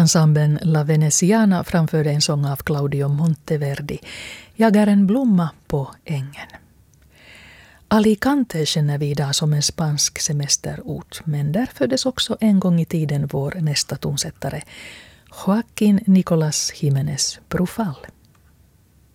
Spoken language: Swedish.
Ensemblen La Veneziana framförde en sång av Claudio Monteverdi, Jag är en blomma på ängen. Alicante känner vi idag som en spansk semesterort, men där föddes också en gång i tiden vår nästa tonsättare, Joaquín Nicolás Jiménez Brufal.